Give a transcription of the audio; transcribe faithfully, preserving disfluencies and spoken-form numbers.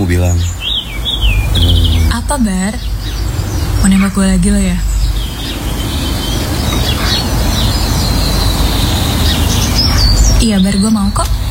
mau bilang. Apa, Bar? Mau nembak gue lagi lo ya? Iya, Bar, gue mau kok.